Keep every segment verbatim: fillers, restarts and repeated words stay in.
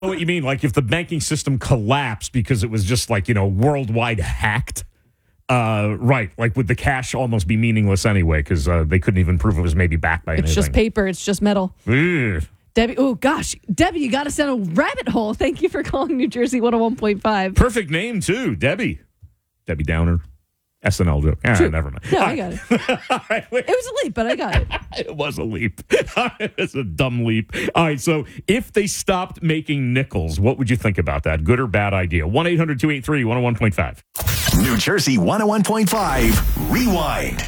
know what you mean? Like if the banking system collapsed because it was just like, you know, worldwide hacked. Uh, right. Like would the cash almost be meaningless anyway because uh, they couldn't even prove it was maybe backed by it's anything. It's just paper. It's just metal. Ugh. Debbie, oh gosh. Debbie, you got us down a rabbit hole. Thank you for calling New Jersey one oh one point five. Perfect name too. Debbie. Debbie Downer. S N L joke. Ah, never mind. No, I got it. All right, it was a leap, but I got it. It was a leap. It was a dumb leap. All right, so if they stopped making nickels, what would you think about that? Good or bad idea? one eight hundred two eight three one oh one point five. New Jersey one oh one point five. Rewind.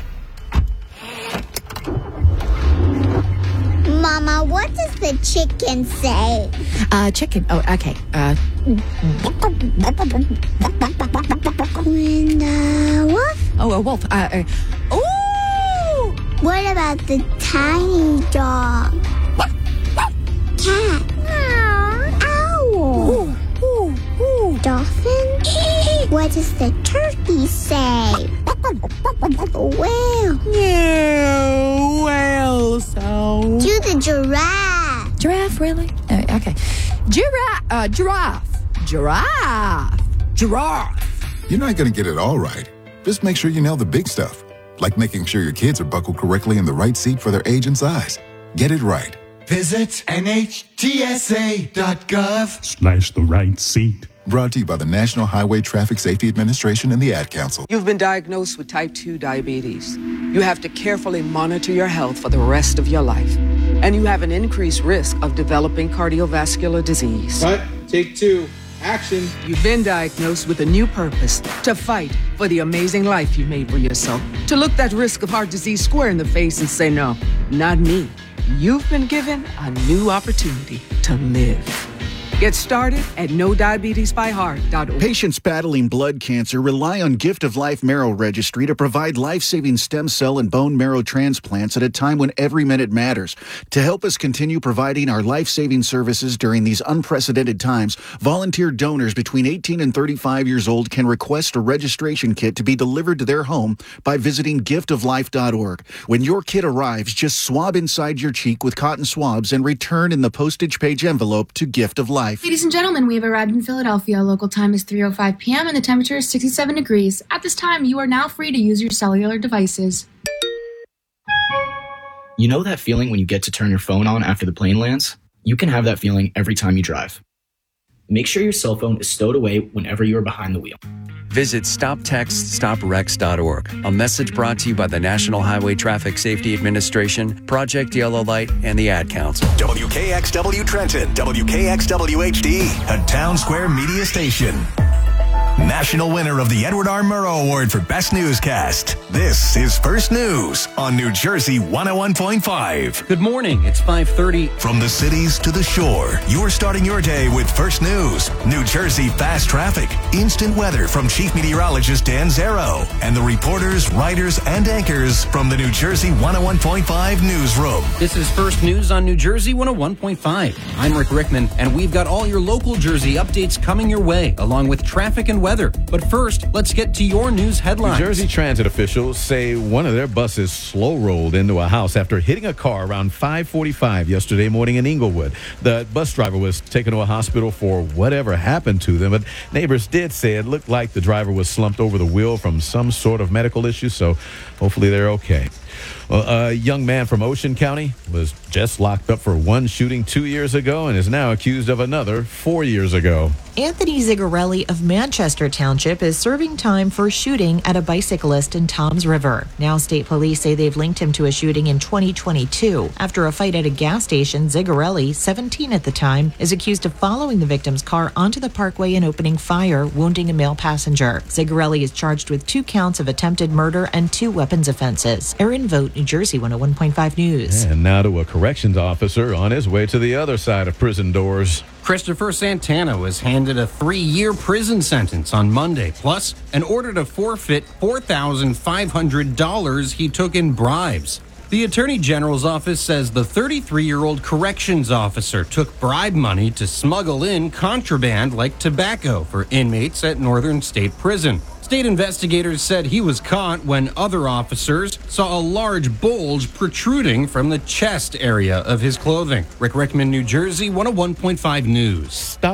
Mama, what does the chicken say? Uh, chicken. Oh, okay. Uh. When the wolf? Oh, a wolf. Uh, uh, oh! What about the tiny dog? Cat? Owl? Ooh, ooh, ooh. Dolphin? What does the turkey say? Whale? Yeah, whale sound. Do the giraffe. Giraffe, really? Uh, okay. Giraffe. Uh, giraffe. Giraffe. Giraffe. You're not going to get it all right. Just make sure you nail the big stuff, like making sure your kids are buckled correctly in the right seat for their age and size. Get it right. Visit N H T S A dot gov slash the right seat. Brought to you by the National Highway Traffic Safety Administration and the Ad Council. You've been diagnosed with type two diabetes. You have to carefully monitor your health for the rest of your life. And you have an increased risk of developing cardiovascular disease. Cut. Take two. Action. You've been diagnosed with a new purpose, to fight for the amazing life you made for yourself. To look that risk of heart disease square in the face and say, no, not me. You've been given a new opportunity to live. Get started at no diabetes by heart dot org. Patients battling blood cancer rely on Gift of Life Marrow Registry to provide life-saving stem cell and bone marrow transplants at a time when every minute matters. To help us continue providing our life-saving services during these unprecedented times, volunteer donors between eighteen and thirty-five years old can request a registration kit to be delivered to their home by visiting gift of life dot org. When your kit arrives, just swab inside your cheek with cotton swabs and return in the postage page envelope to Gift of Life. Ladies and gentlemen, we have arrived in Philadelphia. Local time is three oh five p.m. and the temperature is sixty-seven degrees. At this time, you are now free to use your cellular devices. You know that feeling when you get to turn your phone on after the plane lands? You can have that feeling every time you drive. Make sure your cell phone is stowed away whenever you are behind the wheel. Visit stop text stop wrecks dot org. A message brought to you by the National Highway Traffic Safety Administration, Project Yellow Light, and the Ad Council. W K X W Trenton, W K X W H D, a Town Square media station. National winner of the Edward R. Murrow Award for Best Newscast. This is First News on New Jersey one oh one point five. Good morning. It's five thirty. From the cities to the shore, you're starting your day with First News. New Jersey fast traffic, instant weather from Chief Meteorologist Dan Zero, and the reporters, writers, and anchors from the New Jersey one oh one point five newsroom. This is First News on New Jersey one oh one point five. I'm Rick Rickman, and we've got all your local Jersey updates coming your way, along with traffic and weather. But first, let's get to your news headlines. New Jersey Transit officials say one of their buses slow rolled into a house after hitting a car around five forty-five yesterday morning in Inglewood. The bus driver was taken to a hospital for whatever happened to them, but neighbors did say it looked like the driver was slumped over the wheel from some sort of medical issue, so hopefully they're okay. Well, a young man from Ocean County was just locked up for one shooting two years ago and is now accused of another four years ago. Anthony Zigarelli of Manchester Township is serving time for shooting at a bicyclist in Toms River. Now state police say they've linked him to a shooting in twenty twenty-two. After a fight at a gas station, Zigarelli, seventeen at the time, is accused of following the victim's car onto the parkway and opening fire, wounding a male passenger. Zigarelli is charged with two counts of attempted murder and two weapons offenses. Erin Vogt, New Jersey one oh one point five News. And now to a corrections officer on his way to the other side of prison doors. Christopher Santana was handed a three-year prison sentence on Monday, plus an order to forfeit four thousand five hundred dollars he took in bribes. The Attorney General's office says the thirty-three-year-old corrections officer took bribe money to smuggle in contraband like tobacco for inmates at Northern State Prison. State investigators said he was caught when other officers saw a large bulge protruding from the chest area of his clothing. Rick Rickman, New Jersey, one oh one point five News. Stop.